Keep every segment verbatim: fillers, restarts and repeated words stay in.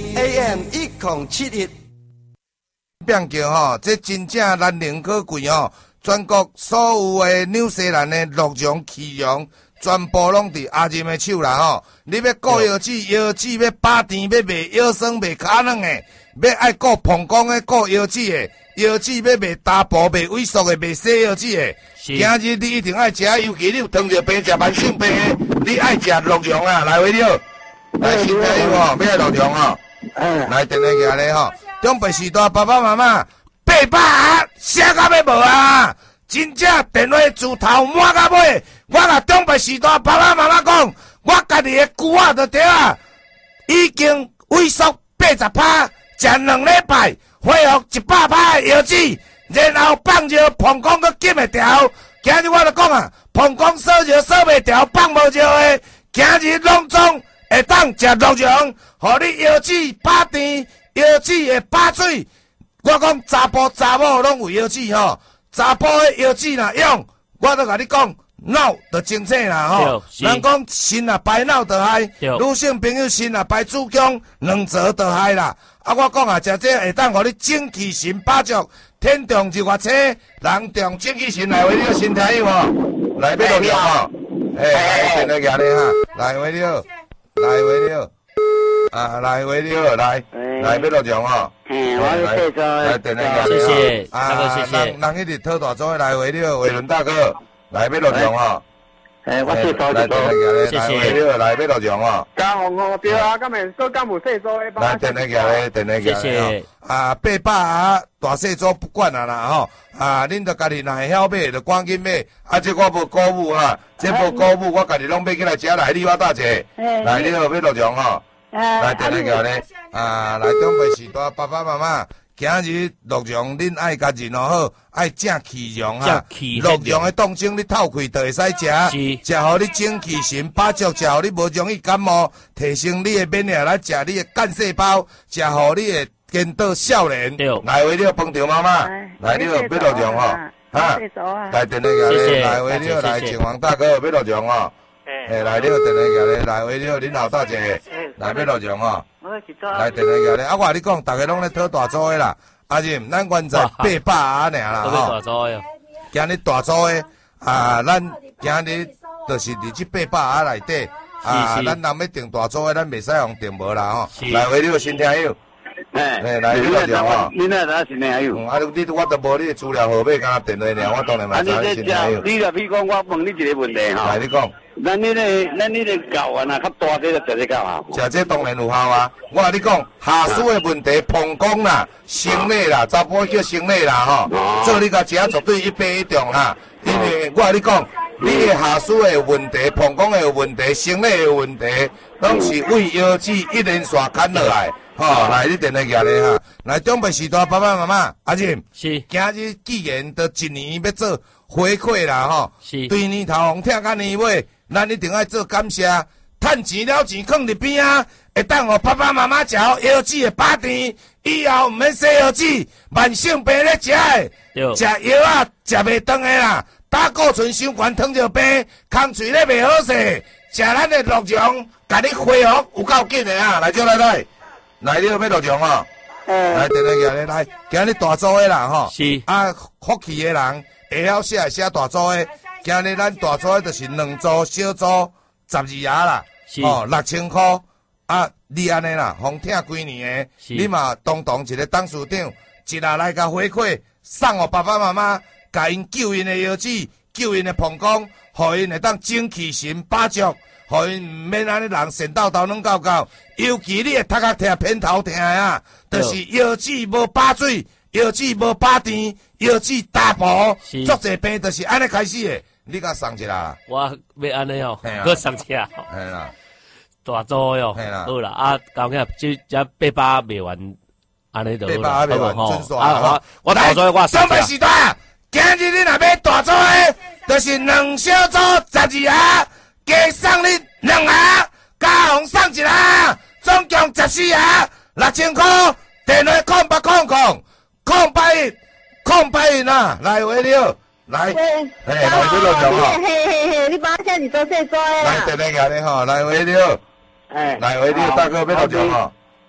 A M 一零七一。 变叫吼，这真正难能可贵吼！全国所有的纽西兰的鹿茸、崎茸，全部拢伫阿仁的手啦吼！你要顾腰子，腰子要把甜，要卖腰酸，卖卡软的，要爱顾膀胱的，顾腰子的，腰子要卖大步，卖萎缩的，卖细腰子的。今日你一定爱食，尤其你有糖尿病、食慢性病的，你爱食鹿茸啊！来回了，来身体好吼，要鹿茸吼，来电话起来吼。中北时代爸爸妈妈八百啊，写到要无啊！真正电话自头满到尾，我甲中北时代爸爸妈妈讲，我家己的骨仔就对啊，已经萎缩八十趴，食两礼拜恢复一百趴的药剂，然后放尿膀胱佮减会调。今日我就讲啊，膀胱烧尿烧袂调，放无尿的，今日拢总会当食鹿茸，互你腰子把甜。腰子会把水，我讲查甫查某拢有腰子吼，查甫的腰子若用，我都甲你讲，脑就清醒啦吼。人讲心啊排脑就嗨，女性朋友心啊排子宫，两折就嗨啦。啊，我讲啊，食这会当互你精气神八足，天重日月星，人重精气神来为你身体有无？来要落药吼，哎，来电话举咧哈，来为了，来为了。啊，来回你好，来，来要落奖哦。 嗯，我是谢周。 来，电话给谢谢，大哥谢谢。人人迄日讨大组来回你好，伟伦大哥，来要落奖哦。 诶，我谢周， 来电话给来回你好，来要落奖哦。 加红红对啊，今日说今有谢周诶。 来电话给来，电话给来。谢谢。啊，八百啊，大细组不管啊啦吼，啊，恁着家己若会晓买，就赶紧买。啊，这我无鼓舞哈，这无鼓舞，我家己拢买起来食来，你我大姐。来，你好，要落奖吼。来，电话叫咧，啊，来中北时代爸爸妈妈，今日鹿茸恁爱家人哦好，爱正崎茸哈，鹿茸的冻精你透开就会使食，食互你精气神八足，食互你无容易感冒，提升你的免疫力，来食你的干细胞，食互你的见到少年。来为了捧场妈妈，来你好，要鹿茸吼，哈，来电话叫咧，来为了来秦王大哥要鹿茸吼。诶，来你好，电话叫咧，来喂你好，恁后大姐，来要落奖吼，来电话叫咧，啊我甲你讲，大家拢咧讨大组的啦，阿仁，咱原在八百啊尔啦吼，大组的，今日大组的啊，咱今日就是伫这八百啊内底，啊，咱若要订大组的，咱袂使用订无啦吼，来喂你好，新听友。哎，来你落奖吼！ 你那哪是哪有？ 啊，你我都无你的资料号码，敢若电话尔，我当然嘛知你新听友。 你若比讲，我问你一个问题吼。 来你讲。 咱你个，咱你个狗啊，若较大只就食这狗啊。 食这当然有效啊！我甲你讲，下属的问题，膀胱啦、生理啦，查甫叫生理啦吼，做你甲食绝对一百一中啦。因为我甲你讲，你的下属的问题、膀胱的问题、生理的问题，拢是为腰子一连串砍落来。吼，来你电话举咧哈，来中北时代爸爸妈妈，阿仁，是，今日既然都一年要做回馈啦吼，是，对年头红听到年尾，咱一定要做感谢，趁钱了钱放伫边啊，会当互爸爸妈妈食好腰子的把甜，以后毋免洗腰子，慢性病咧食的，食药啊食袂断的啦，胆固醇伤悬糖尿病，空喙咧袂好势，食咱的鹿茸，甲你恢复有够紧的啊，来就来来。来，你要要落奖吼，来电话举咧，来，今日大组的啦吼，是啊，福气的人会晓写写大组的，今日咱大组的就是两组小组十二牙啦，哦，六千块啊，你安尼啦，互听几年的，你嘛当当一个董事长，一日来甲回馈，送互爸爸妈妈，甲因救因的腰子，救因的膀胱，互因会当精气神八足。互因毋免安尼人神叨叨软到到，尤其你会头壳痛、偏头痛啊，就是腰子无把水，腰子无把甜，腰子大薄，足侪病就是安尼开始的。你甲送一啦？ 我要安尼哦，我送一啦。 系啦， 大组哟，好啦，啊，讲起即只八百卖完，安尼就好啦， 八百卖完，准算啊！我大组我送袂时代，今日你若要大组的，就是两小组十二下。加送你两下，加红送一下，总共十四下，六千块。电话空八空空，空八一，空八一呐，来回了，来，哎，来这落奖哈。 嘿嘿嘿，你把我叫你做这做的。 来电话给你哈，来回了，哎，来回了，大哥要落奖哈。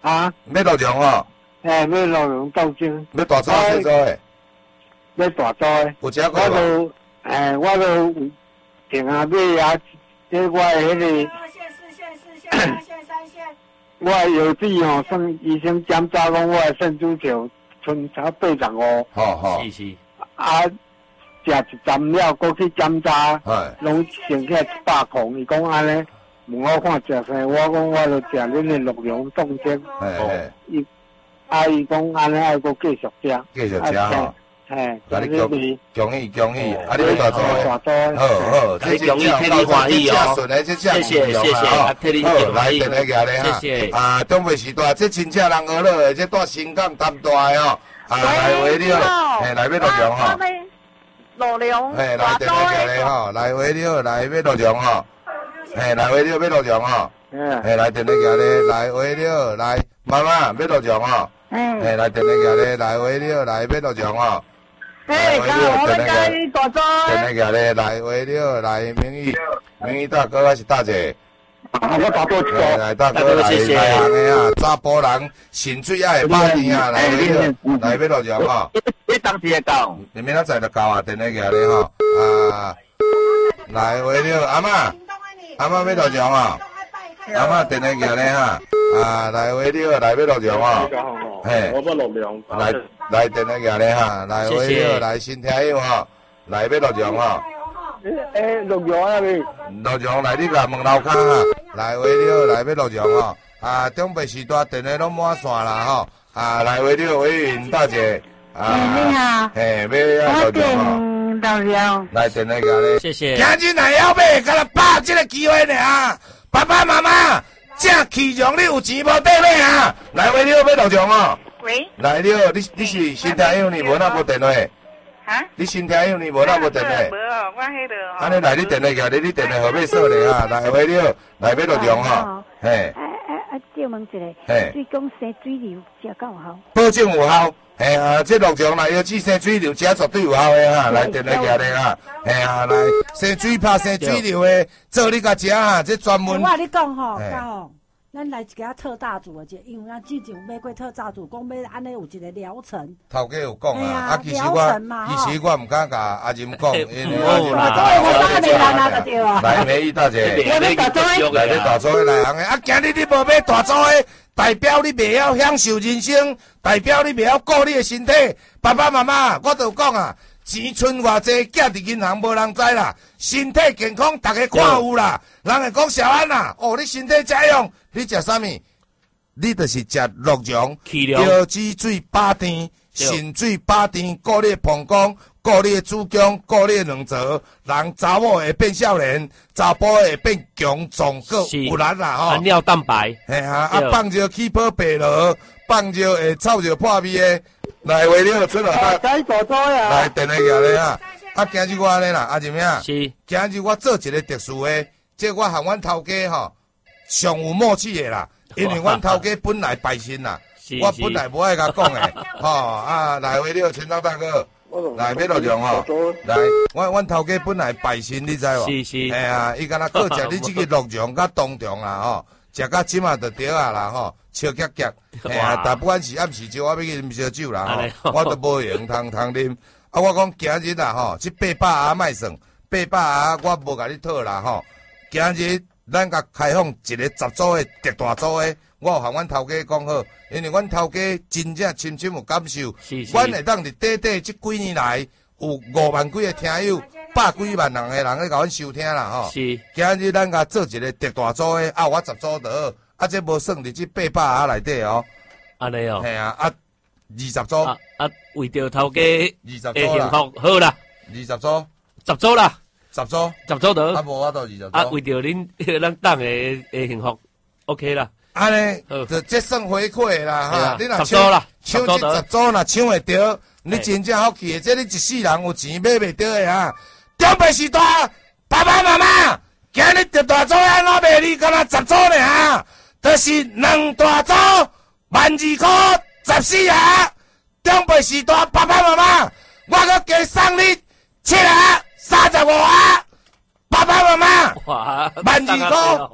啊， 要洛阳哦。 嘿，要洛阳到京。 要大组小组诶？ 要大组诶。 有车过我都，诶，我都定下买啊，即我诶迄个。 线四线四线八线三线。 我邮寄吼，算医生检查讲我诶肾主条剩差八十五。 好好。 是是。 啊，食一针了，过去检查，拢剩下一百块。伊讲安尼，问我看食啥，我讲我就食恁诶洛阳冻鲜。 嘿伊啊，伊讲安尼爱搁继续食。 继续食吼。 嘿， 甲你恭恭喜恭喜！啊，你要大组诶？ 大组诶。 好好， 这恭喜替你欢喜哦！谢谢谢谢，啊，替你欢喜。 来，等下个咧哈。 谢谢。 啊，东北时代，这真正人学了，这带新港淡大诶哦。啊，来回了，嘿，来要洛阳吼。 洛阳。 嘿，来等下个咧吼，来回了，来要洛阳吼。嘿，来回了要洛阳吼。嘿，来等下个咧，来回了，来妈妈要洛阳吼。嘿，来等下个咧，来回了，来要洛阳吼。 嘿，刚好我们家里大组。 等下个咧，来回了，来明宇，明宇大哥还是大姐？ 我大哥来来，大哥来来行的啊，查甫人薪水也会八年啊，来回了，来要洛阳吼。 你当时会到？ 你明仔载就到啊，等下个咧吼啊，来回了，阿嬷，阿嬷要洛阳啊。阿嬷等下个咧哈，啊来回了，来要洛阳啊，嘿， 我要洛阳， 来来等下个咧哈，来回了，来新听友哈，来要洛阳啊， 诶，洛阳啊咪， 洛阳来你来问楼骹哈，来回了，来要洛阳啊，啊中北时代电话拢满线啦吼，啊来回了，委员大姐，啊， 你好， 嘿，要要洛阳啊。 到了， 来等下个咧， 谢谢。 今日来要买，甲咱把握这个机会呢啊！爸爸妈妈，这气象你有钱无得买啊？来回了要洛阳哦。 喂。 来了，你你是新听友呢？无那无电话。 哈？ 你新听友呢？无那无电话。 无，我迄个。 安尼来，你电话个，你你电话号码锁咧哈。来回了，来要洛阳哦。嘿。 啊啊啊！借问一下， 嘿。 水讲生水流食够好？ 保证有效。嘿啊，这洛阳来要煮生水流，食绝对有效的哈。来电话个咧哈。嘿啊，来生水拍生水流的，做你甲食哈，这专门。 我你讲吼，甲吼，咱来一个特大组的，因为咱之前买过特大组，讲要安尼有一个疗程。 头家有讲啊， 啊， 其实我其实我唔敢甲阿仁讲，因为阿仁啊， 来美意大姐，来咧大组的来行的，啊，今日你无买大组的。代表你袂晓享受人生，代表你袂晓顾你的身体。爸爸妈妈，我都讲啊，钱存偌济，寄伫银行无人知啦。身体健康，大家看有啦。人会讲小安呐，哦，你身体这样，你食啥物？你就是食洛阳，腰子水八甜，肾水八甜，顾你的膀胱，顾你的子宫，顾你的卵巢。人查某会变少年，查甫会变强壮，个有力啦吼。 含尿蛋白。 嘿啊，啊放着起泡白螺，放着会臭着破味的，来为了出来。 该大组呀。 来电话个咧哈，啊今日我安尼啦，阿仁啊， 是。 今日我做一个特殊的，即我和阮头家吼上有默契的啦。因为阮头家本来败身啦，我本来无爱甲讲诶，吼啊来回了陈章大哥，来要洛阳吼，来，阮阮头家本来败身，你知无？ 是是， 嘿啊，伊敢若靠食你即个洛阳甲东重啦吼，食到即马就对啊啦吼，笑夹夹，嘿啊，但不管是暗时酒，我要去啉烧酒啦吼，我都无闲通通啉。啊，我讲今日啦吼，即八百啊卖算，八百啊我无甲你讨啦吼，今日。咱甲开放一个十组的特大组的，我有向阮头家讲好，因为阮头家真正深深有感受，阮会当伫短短即几年来有五万几个听友，百几万人的人咧甲阮收听啦吼。是，今日咱甲做一个特大组的，啊，我十组就好，啊，这无算伫即八百啊内底哦。 安尼哦。 嘿啊，啊，二十组。 啊啊，为着头家二十组啦。 幸福好啦。 二十组。 十组啦。 十组， 十组得。 啊，无我到二十组。 啊，为着恁咱党的的幸福 ，OK 啦。 安尼，就这算回馈啦哈。 你若十组啦， 抢这十组若抢会着，你真正福气的。这你一世人有钱买袂着的哈。中北时代，爸爸妈妈，今日特大组安怎卖你？敢若十组呢哈？就是两大组，万二块十四下。中北时代，爸爸妈妈，我搁加送你七下。三十五啊，爸爸妈妈，万二块，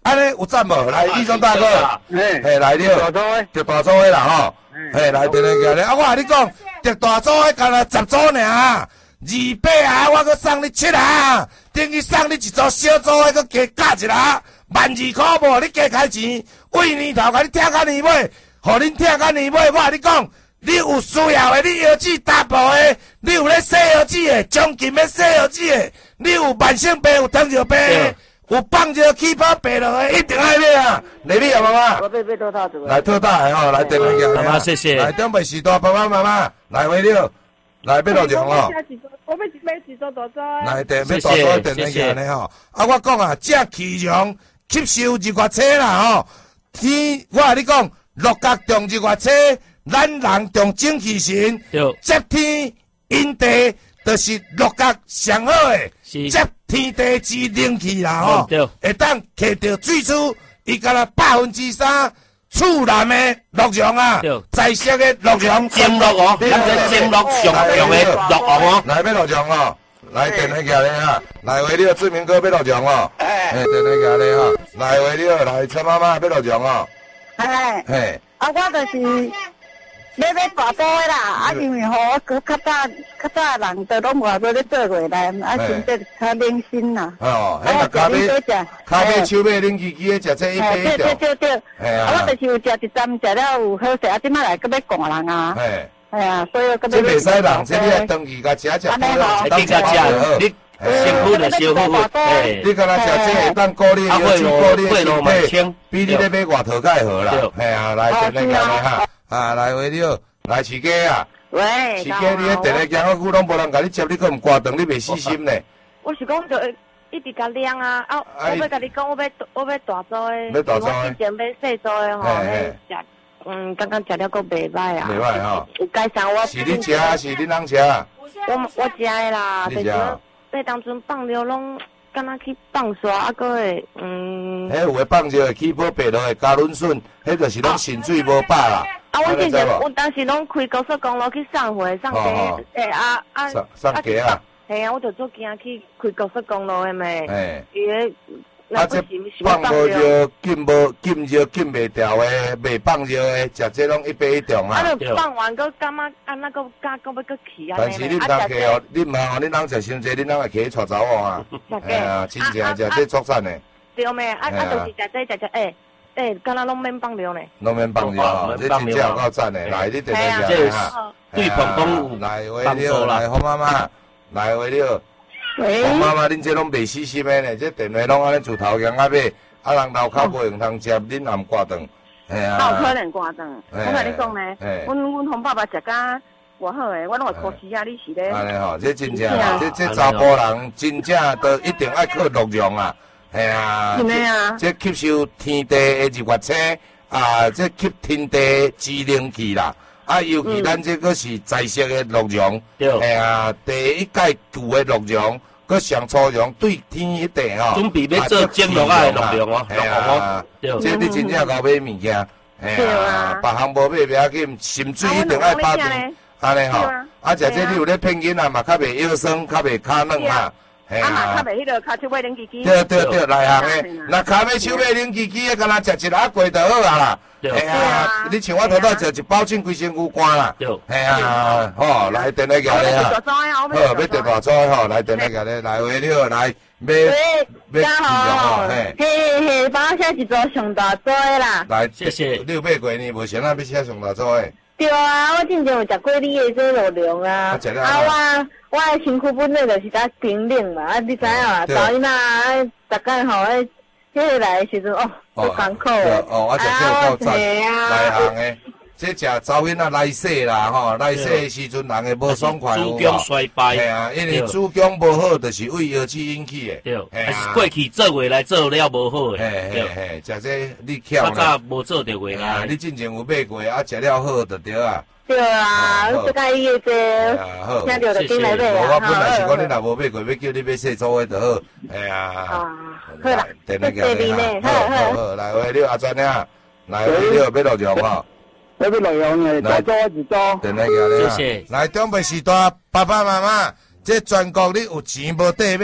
安尼有赞无？来，义忠大哥， 嘿， 嘿，来了，着大组的啦吼，嘿，来电来叫咧，啊，我甲你讲，着大组的干了十组尔，二百啊，我搁送你七啊，等于送你一组小组的，搁加加一啦，万二块无，你加开钱，为年头甲你听到年尾，互恁听到年尾，我甲你讲。你有需要的，你腰子大部的，你有咧洗腰子的，奖金要洗腰子的，你有慢性病，有糖尿病的，有放尿起泡白落的，一定爱买啊！来买啊，妈妈。 我被被特大组。 来特大的吼，来电话叫。 妈妈谢谢。 来中北时代爸爸妈妈，来回了，来要落奖哦。 我要买几桌大桌。 来电要大桌电话叫呢吼。啊，我讲啊，这气象吸收日月车啦吼，天，我甲你讲，六角中日月车。咱人重精气神，接天因地，就是六角上好诶，接天地之灵气啦吼，会当摕到水珠，伊敢若百分之三处男诶鹿茸啊，在色诶鹿茸， 金鹿哦，咱这金鹿上用诶鹿茸哦， 来要鹿茸哦，来电话叫你啊，来回了志明哥要鹿茸哦，哎，电话叫你哈，来回了来陈妈妈要鹿茸哦， 哎， 嘿， 啊我就是。要买大多的啦，啊，因为吼，我较早较早人都拢话要咧做过来，啊，现在较冷心啦。 哦，迄个咖啡，咖啡手尾冷叽叽的，食这一杯一条。对对对对。啊，我就是有食一站，食了有好势，啊，即摆来搁要赶人啊。嘿。哎呀，所以搁要。这袂使人，这你登记甲食食。安尼好，登记甲食，你辛苦就辛苦。 嘿。你敢若食这会当鼓励，有去鼓励身体，比你咧买外套较好啦。嘿啊，来电来讲咧哈。啊，来回了，来饲鸡啊！ 喂， 饲鸡，你迄电话讲我久拢无人甲你接，你搁唔挂断，你袂死心呢？ 我是讲就一直甲亮啊！啊，我要甲你讲，我要我要大组的， 要大组的， 我之前买细组的吼，迄食，嗯，刚刚食了个袂歹啊， 袂歹吼。 有改善我。 是你食还是恁人食？ 我我食的啦， 你食？ 迄当阵放尿拢。敢若去放沙，啊，搁会，嗯。 迄有诶放尿会起泡白落会加润顺，迄就是拢肾水无饱啦。 啊，我之前我当时拢开高速公路去送货，送鸡，诶啊啊。 送送鸡啊。 系啊，我就做惊去开高速公路诶咩。 诶。 伊个。 啊，这放无尿禁无禁尿禁袂掉诶，未放尿诶，食这拢一杯一重啊。 啊，就放完搁感觉安那个加搁要搁起啊。 但是你当客哦，你唔好，你当食伤济，你当会起带查某啊。哎呀，真正食这作战诶。 对咩？啊啊，就是食这食这诶诶，敢若拢免放尿呢。 拢免放尿吼，这真正有够赞诶！来，你电话食哈。对碰碰来回了，来好妈妈，来回了。我妈妈，恁这拢袂死心的呢，这电话拢安尼自头样啊买，啊人楼口无用通接，恁也唔挂断，系啊。 哪有可能挂断？我甲你讲呢，阮阮洪爸爸食甲偌好诶，我拢会考试啊，你是咧？ 安尼吼，这真正，这这查甫人真正都一定爱靠鹿茸啊，系啊。 是咩啊？ 这吸收天地的日月星啊，这吸天地之灵气啦。啊，尤其咱这个是在色的鹿茸，哎呀，第一届旧的鹿茸，佮上初茸对天迄地吼， 准备要做尖鹿啊，鹿茸哦，鹿茸哦， 这你真正搞买物件，哎呀，别项无买不要紧，心水一定爱打平，安尼吼，啊，食这你有咧骗囡仔嘛，较袂腰酸，较袂骹软哈。 啊嘛，较袂迄个骹手尾冷叽叽。 对对对，内行诶，若骹尾手尾冷叽叽诶，敢若食一粒过就好啊啦。系啊，你像我头头食一包进规身躯干啦。系啊，吼，来电话叫你啊。好，要电大组吼，来电话叫你，来回了，来买买家好，嘿嘿，帮我写一组上大组诶啦。 来，谢谢。你有买过呢？无想咱要写上大组诶。 对啊，我之前有食过你诶这鹿茸啊，啊我我诶身躯本来就是较冰冷嘛，啊你知影啊，查囡仔啊，逐工吼诶，迄个来诶时阵哦，好艰苦诶， 哦，我食这够赞，内行诶，这食查囡仔来洗啦吼，来洗诶时阵人会无爽快有无？ 子宫衰败， 系啊，因为子宫无好，就是为腰子引起诶， 对，还是过去做过来做了无好诶，嘿嘿嘿，食这你巧呢？较早无做着过啦， 你之前有买过啊，食了好就对啊。 对啊，这个伊个这听着就进来买啊。 我本来是讲你若无买过，要叫你买细组的就好。哎呀， 啊，好啦， 电话叫你哈，好好好，来回了阿专啊，来回了要鹿茸哈， 要鹿茸诶，大组一组。 电话叫你，谢谢。来中北时代爸爸妈妈，这全国你有钱无地买，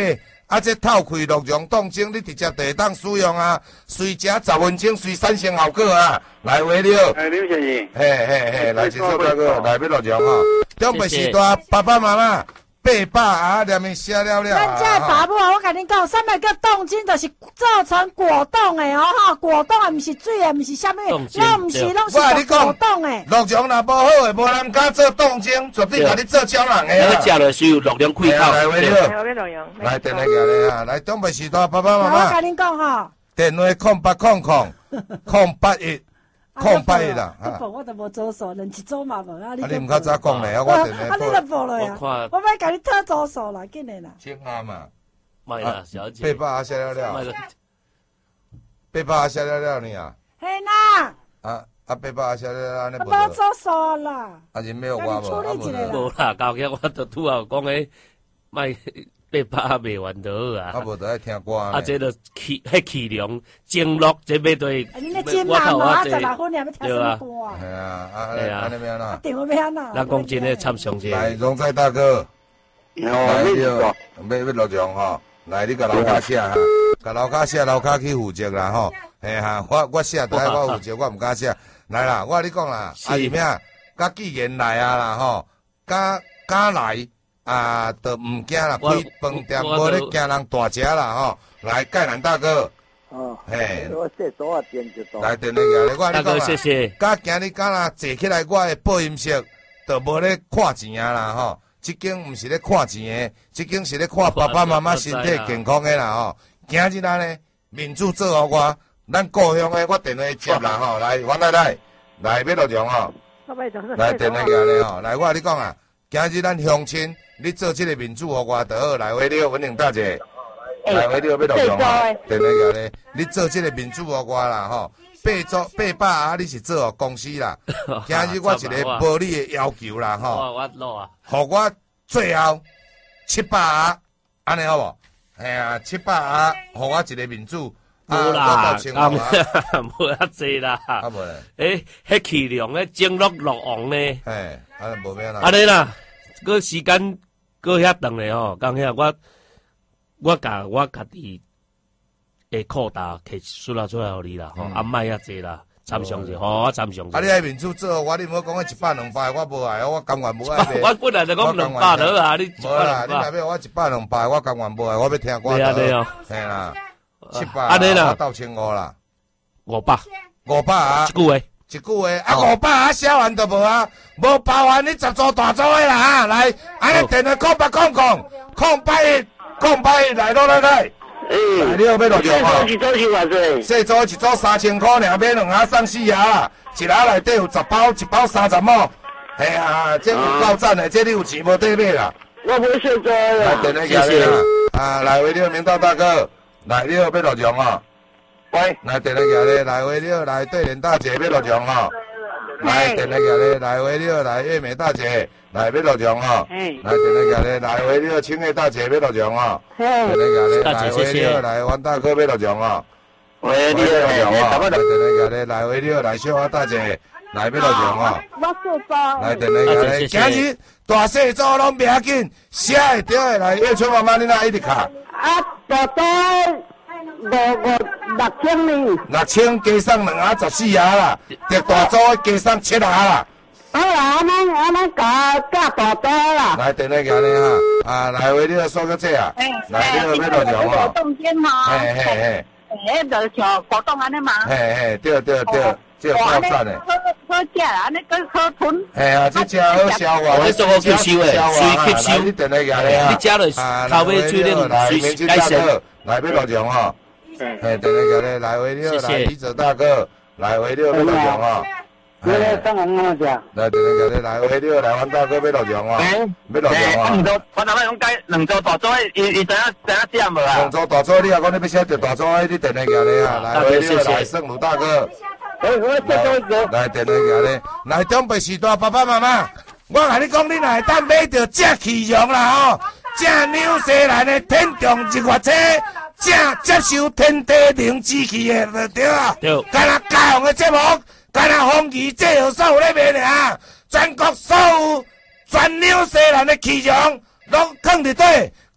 啊，这透气鹿茸冻精，你直接就会当使用啊。随食十分钟，随产生效果啊。来，为了， 哎，刘先生， 嘿嘿嘿，来一首大哥，来要鹿茸啊。中北时代爸爸妈妈八百啊，连面写了了。 咱这爸母啊，我甲恁讲，什么叫冻精，就是做成果冻的哦吼，果冻也毋是水的，毋是啥物，拢毋是，拢是果冻的。 鹿茸若无好的，无人敢做冻精，绝对甲你做超人的啊。食了是有鹿茸开口。 来，为了，来电话过来啊，来中北时代爸爸妈妈。 我甲恁讲吼， 电话空八空空空八一。空白啦， 啊！我都无做数，连一组嘛无啊！ 你唔较早讲咧，我电话。 啊！你都无了呀！我要甲你讨组数啦，紧嘞啦。 青阿嘛， 卖啦，小姐。 八百啊，写了了。八百啊，写了了你啊。 嘿啦。 啊啊，八百啊，写了了，你无。 无做数啦。 啊，人没有我无。 无啦，到尾我都拄好讲诶，卖。八百卖完得啊！ 啊，无得爱听歌啊！ 啊，这个气，迄气量经络，这要对。 你那金马嘛，十六分你还要听什么歌啊？ 系啊，啊，系啊，安尼要哪？ 电话要安哪？ 咱讲真诶，参详者。 来，荣仔大哥，来了，要要落奖吼！来，你甲楼骹写哈，甲楼骹写，楼骹去负责啦吼。嘿哈，我我写，但系我负责，我唔敢写。来啦，我跟你讲啦，阿姨咩？甲纪元来啊啦吼，甲敢来。啊，都唔惊啦，开饭店无咧惊人大食啦吼！来，盖兰大哥，哦，嘿，我这多啊点就多。来，电话过来，我你讲啊， 谢谢。 甲今日敢若坐起来，我的保险室都无咧看钱啊啦吼！即间毋是咧看钱的，即间是咧看爸爸妈妈身体健康的啦吼！今日咱呢，民主做互我，咱故乡的我电话接啦吼！来，王奶奶，来要落奖吼！来，电话过来吼！来，我你讲啊，今日咱乡亲。你做这个民主互我就好，来回了文玲大姐，来回了要落奖啊！电话过来，你做这个民主互我啦吼，八组八百啊，你是做公司啦。今日我一个无理的要求啦吼， 我攞啊， 互我最后七百啊，安尼好无？哎呀，七百啊，互我一个民主。 无啦，啊，无遐济啦。啊无诶，迄气量咧，精落落王咧。 嘿，安尼无咩啦。 安尼啦。个时间过遐长咧吼，讲遐我我甲我家己诶扩大摕输啦出来互你啦，吼，啊卖遐济啦，参详者，吼，我参详者。 啊，你爱民主做，我你莫讲迄一百两百，我无爱，我甘愿无爱。 我本来就讲两百了啊，你无啦，你若要我一百两百，我甘愿无爱，我要听歌。 对啊对啊， 嘿啦，七百，安尼啦，到千五啦， 五百， 五百啊， 一句话。 一句话，啊五百啊，写完就无啊，无包含你十组大组的啦哈，来，安尼电话空八空空，空八一，空八一来落来来，哎，你要要落奖啊？ 一组是偌济？ 细组一组三千块，尔买两盒送四盒啦，一盒内底有十包，一包三十毛，嘿啊，这有够赞的，这你有钱无得买啦？ 我无细组啦。 来，电话过来啦，啊，来为了明道大哥，来，你要要落奖啊？喂，来电话过来，来回了，来对联大姐要落奖吼。来电话过来，来回了，来月美大姐，来要落奖吼。来电话过来，来回了，青叶大姐要落奖吼。电话过来，来回了，来王大哥要落奖吼。 喂，你落奖吼。来电话过来，来回了，来小花大姐，来要落奖吼。 我做做。 来电话过来，今日大细组拢不要紧，写会着的来叶春妈妈你哪一直卡？ 啊，大组。五五六千呢？ 六千加送两盒十四盒啦，特大组加送七盒啦。 好啦，安尼安尼加加大组啦。 来电话过来哈，啊来回你个数个这啊，来你个要落奖哦。 果冻煎哈。 嘿嘿嘿。 诶，就像果冻安尼嘛。 嘿嘿，对对对，这个好赞的。 好好食啊，安尼更好吞。 嘿啊，这真好消化。 我做好吸收诶，随吸收。 你电话过来啊。 你加了口味最令随改善。 来要落奖哦。嘿，电话过来，来回了，来李泽大哥，来回了要落奖哦。 来，当然我食。 来电话过来，来回了，来王大哥要落奖哦。要落奖哦。 两组，我头摆讲改两组大组，伊伊知影知影点无啊？ 两组大组，你若讲你要写着大组，你电话过来啊，来回了，来圣鲁大哥。来电话过来，来中北时代爸爸妈妈，我甲你讲，你若会当买着这气象啦吼，这纽西兰的天重日月车。正接受天地灵之气的就对啊，干那家用的节目，干那风雨最后所有咧卖尔，全国所有全纽西兰的气象，拢放伫底，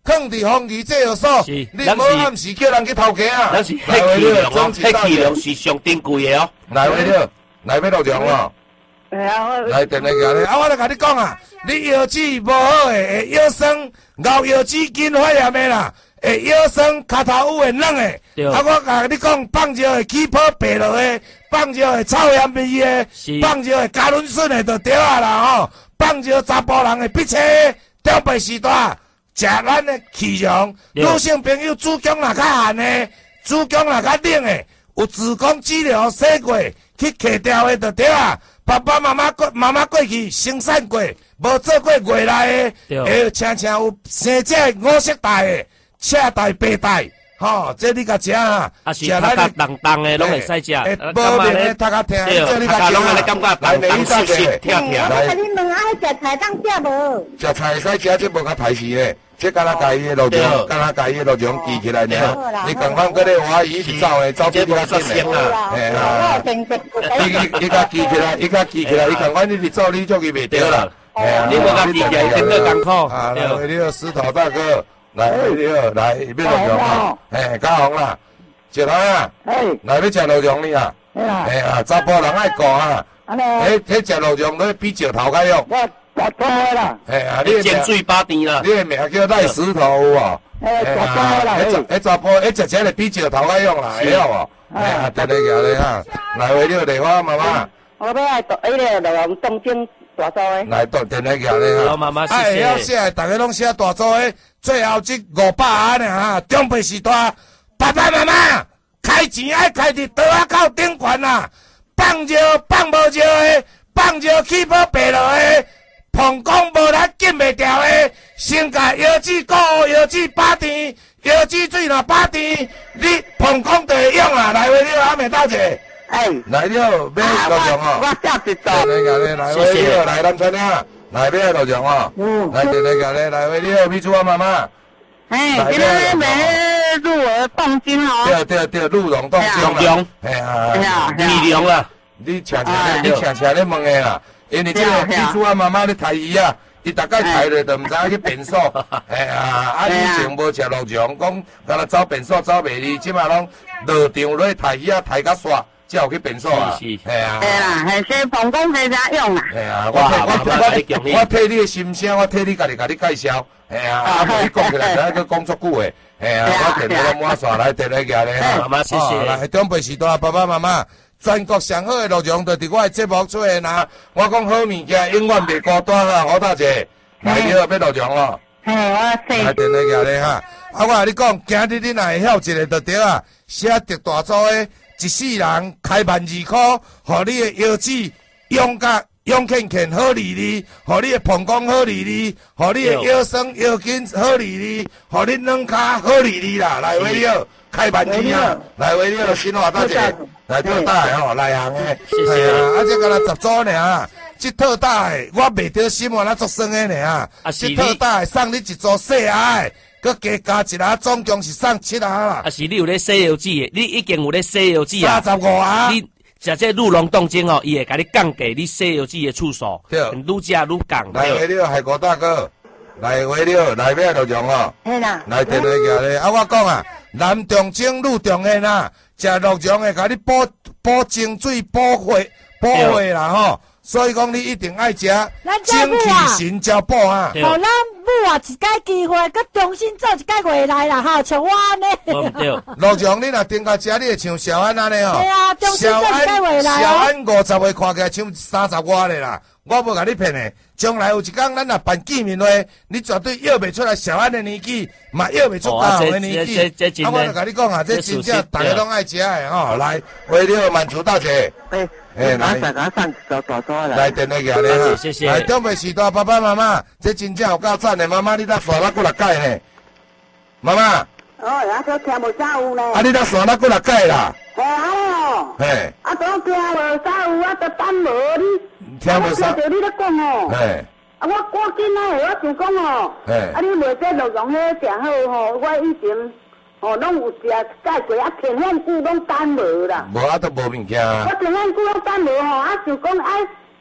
放伫风仪制药所，你无暗时叫人去偷鸡啊？ 咱是迄气量哦，迄气量是上顶贵的哦。 来位了，来要落场哦。 哎呀， 来电话过来，啊，我来甲你讲啊，你腰子无好诶，会腰酸，咬腰子筋发炎诶啦，会腰酸，骹头有会软诶。啊，我甲你讲，放尿会起泡白落诶，放尿会臭咸味诶，放尿会加仑笋诶，就对啊啦吼。放尿查甫人诶，逼车长辈时代，食咱诶气量，女性朋友子宫若较寒诶，子宫若较冷诶，有子宫治疗洗过去揢掉诶，就对啊。爸爸妈妈过妈妈过去生产过，无做过月内的，会常常有生这五色带的、赤带、白带，吼，这你甲食啊， 食来的重重的拢会使食， 无面的头壳疼，这你甲食啊，来面一湿湿跳跳。 来，你问啊，食菜当食无？ 食菜会使食，这无较歹势嘞。这敢若家己的路上，敢若家己的路上记起来尔。你刚刚嗰个华语是走的，走比较紧的。嘿啊，伊伊甲记起来，伊甲记起来，伊刚刚你是做你做伊袂对啦。嘿啊， 你无甲记起来，真个艰苦。 啊，来为了石头大哥，来为了来要路上啊，嘿，嘉宏啦，石头啊，来要食路上你啊，嘿啊，查甫人爱顾啊，迄迄食路上都比石头较用。 食多啦， 哎啊，你尖水巴甜啦， 你的名叫赖石头哦。 哎，食多啦， 迄迄查甫，迄食起来比石头较用啦，会晓哦。哎啊，等你行咧哈，来为了电话妈妈。 我要爱迄个就用东京大组的。 来，等等你行咧哈。 好妈妈，谢谢。 哎，要写，大家拢写大组的，最后这五百元呢哈，长辈时代，爸爸妈妈开钱爱开伫桌仔到顶悬啦，放尿放无尿的，放尿起泡白落的。膀胱无力禁袂掉的，先甲腰子膏、腰子把甜、腰子水若把甜，你膀胱就会用啊！来，为了阿妹大姐， 哎， 来了，要路上哦。 我下一组。 来来来，来为了来南村啊，来要路上哦。嗯。来来来来来为了秘书啊妈妈。 哎，今日买鹿儿冻金哦。 对对对，鹿茸冻金。 鹿茸。 哎呀， 米茸啊！ 你请请你请请咧问的啦。因为这个秘书啊，妈妈咧抬伊啊，伊大概抬咧就毋知影去便所，哎呀，啊以前无食路上，讲敢若走便所走袂离，即马拢落场落去抬伊啊，抬甲煞，才有去便所啊， 哎呀，对啦，系说膀胱在啥用啊？ 哎呀，我替我我我替你的心声，我替你家己家己介绍，哎呀，啊无你讲起来，再个讲足久诶，哎呀，我电话拢满线来，电话行咧， 妈妈谢谢， 来长辈时代，爸爸妈妈。全国上好的路上，就伫我的节目出现啊！我讲好物件，永远袂孤单啊！好大姐，来了要路上哦。 嘿，我说。 来电话行咧哈！啊，我甲你讲，今日你若会晓一个就对啊！写得大组的，一世人开万二箍，互你的腰子勇甲勇健健好利利，互你的膀胱好利利，互你的腰酸腰筋好利利，互你软骹好利利啦！来为了开万二啊！来为了新华大姐。来特大的吼，内行的， 谢谢啊！ 啊，这敢若十组尔，这特大的我袂着心愿，那足酸的尔。啊，这特大的送你一组细矮的，佮加加一下，总共是送七下啦。 啊，是你有咧西药纸的，你已经有咧西药纸啊。 三十五啊！ 你食这鹿茸冻精哦，伊会甲你降低你西药纸的次数， 对， 愈食愈降。 来为了海国大哥，来为了来尾路上哦。 嘿啦。 来电话过来，啊，我讲啊，南中正女中的呐。食鹿茸会甲你补补精水、补血、补血啦吼，所以讲你一定爱食精气神胶补啊。 互咱母啊一届机会，佮重新做一届回来啦吼，像我安尼。 鹿茸你若顶甲食，你会像小安安尼吼。 对啊，重新做一届回来。 小安五十岁看起来像三十外的啦，我无甲你骗的。将来有一天咱若办见面会，你绝对约袂出来小安的年纪，嘛约袂出大雄的年纪。啊，我就甲你讲啊，这真正大家拢爱食的吼。来，为了满足大姐。 哎哎，来，大家上走走走来。 来，电话过来哈。 谢谢。 来，长辈时代爸爸妈妈，这真正有够赞的。妈妈，你搭线拉过来改呢？妈妈。 哦，啊，都听无啥有呢。 啊，你搭线拉过来改啦？ 嘿，哦。 嘿。 啊，都听无啥有，啊，都等无你。 听无啥？ 我听着你咧讲哦。 嘿。 啊，我赶紧来，我想讲哦。 嘿。 啊，你卖这鹿茸迄诚好吼，我以前哦拢有食介过，啊，天很久拢等无啦。 无啊，都无物件。 我天很久拢等无吼，啊，想讲哎，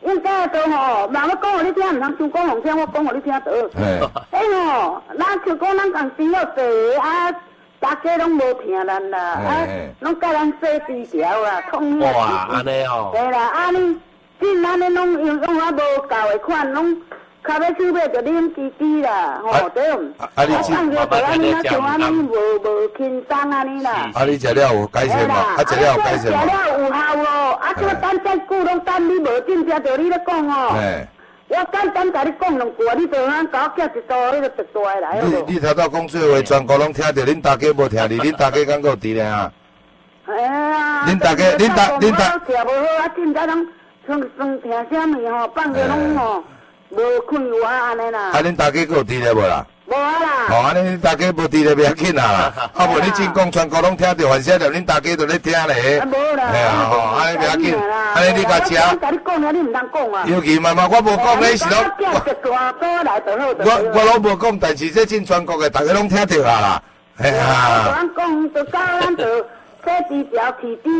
应该都吼，若我讲互你听，毋通想讲互听，我讲互你听倒。嘿，哎吼，咱像讲咱共生了济啊，大家拢无听咱啦，啊，拢甲咱说低调啦，统一。 哇，安尼哦。 对啦，啊你，既安尼拢用用啊无够的款，拢较要手尾就啉滴滴啦，吼对。啊，你放着就安尼啊，像安尼无无轻松安尼啦。 啊，你食了有改善嘛？啊，食了有改善嘛？ 食了有效哦，啊，这等遮久拢等你无进食，就你咧讲哦。我简单甲你讲两句，你就通搞叫一道，你就直大来了。你你头头讲说话，全国拢听着，恁大家无听你，恁大家敢有伫咧啊？ 哎呀， 恁大家，恁大，恁大。 食无好啊，凊彩拢算算听啥物吼，放着拢吼无困我安尼啦。 啊，恁大家佫有伫咧无啦？ 无啊啦。 哦，安尼恁大家无伫咧袂要紧啊，啊无你真讲全国拢听着，反正着恁大家都咧听咧。 啊无啦。 哎呀吼，安尼袂要紧，安尼你甲食。 我甲你讲了，你毋通讲啊。 尤其嘛嘛，我无讲咧是拢。我我拢无讲，但是这真全国的，大家拢听着啊啦。哎呀。 我讲就教咱就说低调起低。